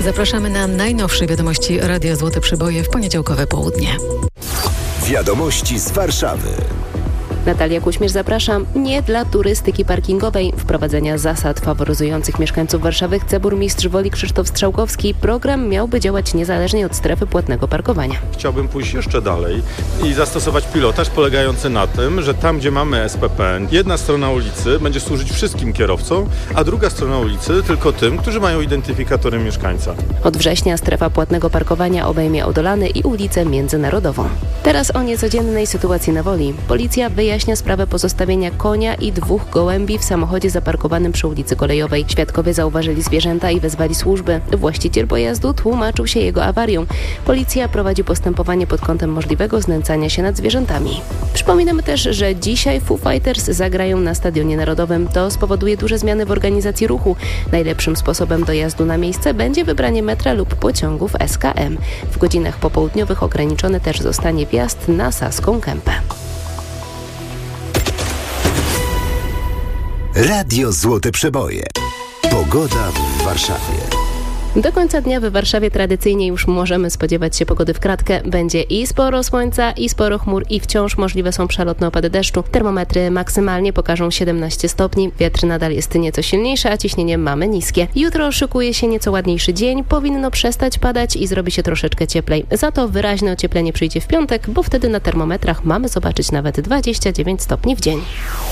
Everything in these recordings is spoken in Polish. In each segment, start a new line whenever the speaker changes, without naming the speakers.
Zapraszamy na najnowsze wiadomości Radia Złote Przeboje w poniedziałkowe południe.
Wiadomości z Warszawy.
Natalia Kuśmierz, zapraszam. Nie dla turystyki parkingowej. Wprowadzenia zasad faworyzujących mieszkańców Warszawy chce burmistrz Woli Krzysztof Strzałkowski. Program miałby działać niezależnie od strefy płatnego parkowania.
Chciałbym pójść jeszcze dalej i zastosować pilotaż polegający na tym, że tam, gdzie mamy SPP, jedna strona ulicy będzie służyć wszystkim kierowcom, a druga strona ulicy tylko tym, którzy mają identyfikatory mieszkańca.
Od września strefa płatnego parkowania obejmie Odolany i ulicę Międzynarodową. Teraz o niecodziennej sytuacji na Woli. Policja wyjaśnia sprawę pozostawienia konia i 2 gołębi w samochodzie zaparkowanym przy ulicy Kolejowej. Świadkowie zauważyli zwierzęta i wezwali służby. Właściciel pojazdu tłumaczył się jego awarią. Policja prowadzi postępowanie pod kątem możliwego znęcania się nad zwierzętami. Przypominamy też, że dzisiaj Foo Fighters zagrają na Stadionie Narodowym. To spowoduje duże zmiany w organizacji ruchu. Najlepszym sposobem dojazdu na miejsce będzie wybranie metra lub pociągów SKM. W godzinach popołudniowych ograniczony też zostanie wjazd na Saską Kępę.
Radio Złote Przeboje. Pogoda w Warszawie.
Do końca dnia w Warszawie tradycyjnie już możemy spodziewać się pogody w kratkę. Będzie i sporo słońca, i sporo chmur, i wciąż możliwe są przelotne opady deszczu. Termometry maksymalnie pokażą 17 stopni. Wiatr nadal jest nieco silniejszy, a ciśnienie mamy niskie. Jutro szykuje się nieco ładniejszy dzień. Powinno przestać padać i zrobi się troszeczkę cieplej. Za to wyraźne ocieplenie przyjdzie w piątek, bo wtedy na termometrach mamy zobaczyć nawet 29 stopni w dzień.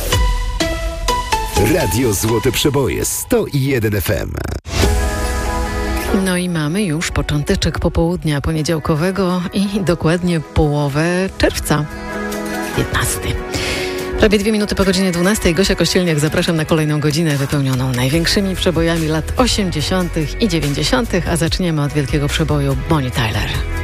Radio Złote Przeboje 101 FM.
No i mamy już począteczek popołudnia poniedziałkowego i dokładnie połowę czerwca. 15. Prawie 2 minuty po godzinie 12. Gosia Kościelniak, zapraszam na kolejną godzinę wypełnioną największymi przebojami lat 80. i 90., a zaczniemy od wielkiego przeboju Bonnie Tyler.